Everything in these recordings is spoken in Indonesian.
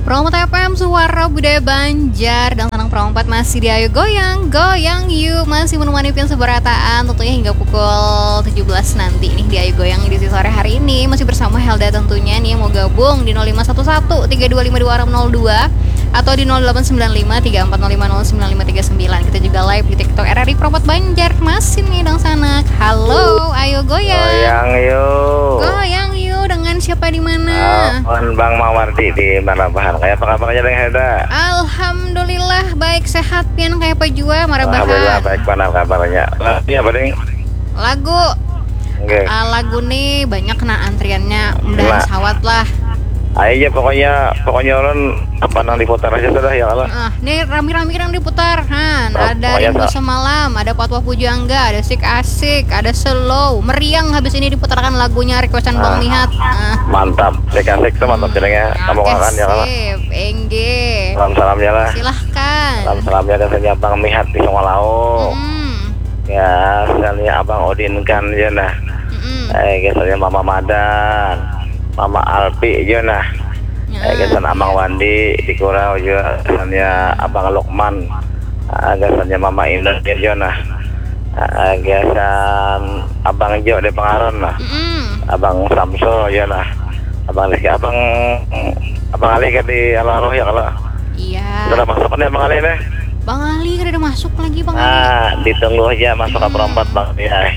Promo TPM Suara Budaya Banjar dan Senang Perompat masih di Ayo Goyang, Goyang Yuk. Masih menemani Pian Seberataan tentunya hingga pukul 17 nanti nih di Ayo Goyang edisi sore hari ini. Masih bersama Helda tentunya nih, mau gabung di 0511 325202 atau di 0895 3405 0959. Kita juga live di TikTok RRI Perompat Banjar. Masih nih Dang Sanak. Halo, Ayo Goyang. Goyang yuk. Goyang yuk dengan siapa di mana? Bang Mawardi di Marabahan. Kayak apa kabarnya Bang Helda? Alhamdulillah baik sehat Pian kayak apa jua Alhamdulillah Marabahan. baik, mana kabarnya? Ini apa ding? Lagu Oke. lagu nih banyak kena antriannya, mudahan Nah. sawat lah. Ayo pokoknya orang apa nang diputar aja sudah ya Allah. Nih rami-rami yang diputar Han. Ada pokoknya Rindu Semalam, ada Patwa Pujangga, ada Sik Asik, ada Slow Meriang. Habis ini diputarkan lagunya requestan Bang Nihat. Mantap. Asik mantap jadinya. Kamu makan ya Allah. Sip, Engge. Salam-salamnya lah. Silahkan. Salam-salamnya katanya Bang Mihat di Songolau. Ya, misalnya Abang Odin kan ya nah. Misalnya Mama Madan, Mama Alpi ya nah. Misalnya Abang Wandi di Kurau juga, misalnya Abang Lukman, misalnya Mama Indah ya nah. Misalnya Abang Jo di Pengaron lah. Abang Samso ya nah. Abang Rizky, Abang Ali kan di Alaroh ya kalau. Iya. Sudah masuk kan ya Bang Ali nih? Bang Ali kan udah masuk lagi Bang Ali. Ditunggu aja masuk ke perompat Bang ya.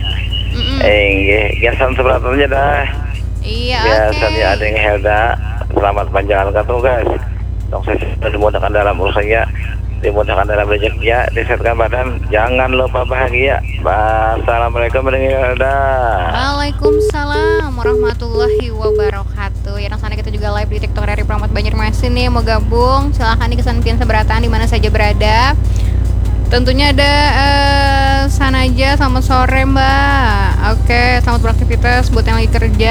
Biasan seberatannya dah. Iya, Biasanya ada yang Helda. Selamat panjang tuh guys. Sukses dimudahkan dalam urusannya, dimudahkan dalam rezekinya, disehatkan badan, jangan lupa bahagia. Assalamualaikum warahmatullahi wabarakatuh. Waalaikumsalam warahmatullahi wabarakatuh. Ya, sana kita juga live di TikTok dari Perompat Banjarmasin nih, mau gabung silahkan di Kesanpian Seberataan di mana saja berada. Tentunya ada sana aja, selamat sore Mbak. Oke, selamat beraktivitas buat yang lagi kerja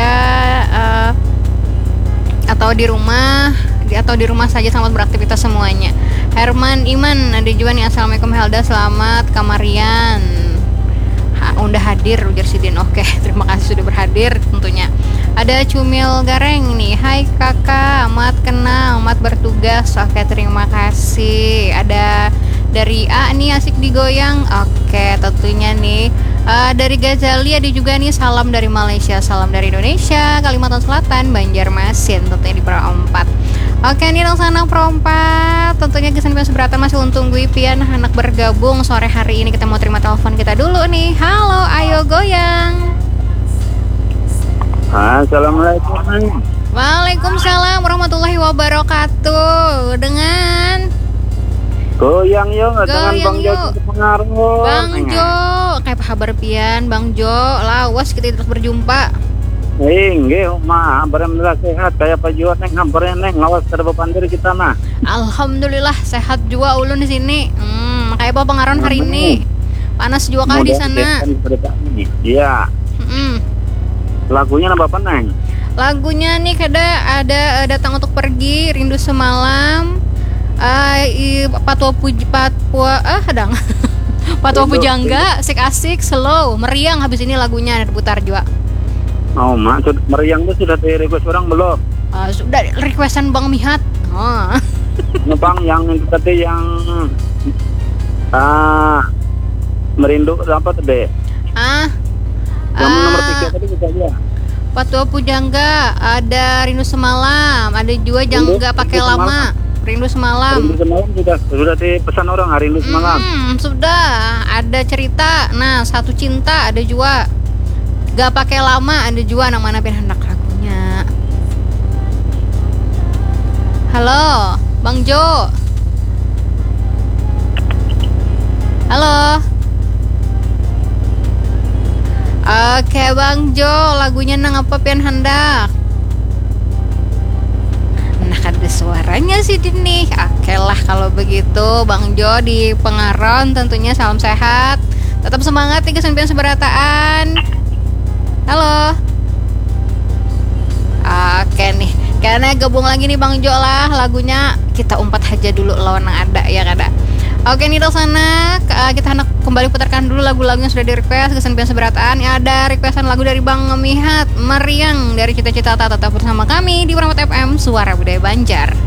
atau di rumah saja, selamat beraktivitas semuanya. Herman Iman ada juga nih, assalamualaikum Helda, selamat Kamarian. Udah hadir ujar Sidin. Oke, terima kasih sudah berhadir tentunya. Ada Cumil Gareng nih, hai kakak, amat kenal, amat bertugas. Oke, terima kasih. Ada dari A nih, asik digoyang. Oke, tentunya nih dari Gazali ada juga nih, salam dari Malaysia, salam dari Indonesia, Kalimantan Selatan, Banjarmasin, tentunya di Perompat. Oke, ini langsung anak Perompat. Tentunya Kesanpian Seberataan masih tunggu Pian anak bergabung sore hari ini. Kita mau terima telepon kita dulu nih. Halo, Ayo Goyang. Assalamualaikum. Waalaikumsalam warahmatullahi wabarakatuh. Dengan Goyang yuk, dengan Bang Jo pengaruh. Bang Jo, kayak apa kabar Pian? Bang Jo, lawas kita terus berjumpa. Nggih, mah alhamdulillah sehat kayak Pak Jo neng hamperin neng lawas kada bepandir kita mah. Alhamdulillah sehat juga ulun di sini. Kayak apa pengaruh hari ini? Panas juga kah di sana? Iya. Lagunya apa neng? Lagunya nih ada Datang Untuk Pergi, Rindu Semalam, Patwa Pujangga, Sik Asik, Slow Meriang. Habis ini lagunya diputar juga. Oh maksud Meriang itu sudah di request orang belum? Sudah requestan Bang Mihat. Bang yang itu tadi yang merindu apa tadi? Yang nomor 3 tadi kita ya. Patwa Pujangga, ada Rindu Semalam, ada juga Jangga Pakai Lama. Rindu Semalam. Rindu Semalam sudah dipesan orang hari Rindu Semalam. Sudah ada cerita. Nah, Satu Cinta ada juga. Gak Pakai Lama ada juga, nama pin hendak lagunya. Halo, Bang Jo. Halo. Oke, Bang Jo, lagunya nang apa pian hendak? Nah, ada suaranya sih Dini. Oke lah kalau begitu Bang Jo di Pengaron, tentunya salam sehat. Tetap semangat di Kesanpian Seberataan. Halo. Oke nih, karena gabung lagi nih Bang Jo lah, lagunya kita umpat aja dulu lawan yang ada ya kada. Oke nih dari sana kita hendak kembali putarkan dulu lagu-lagu yang sudah di request Kesanpian Seberataan. Ada requestan lagu dari Bang Mihat, Meriang dari Cita-Cita. Tetap bersama kami di Perompat FM Suara Budaya Banjar.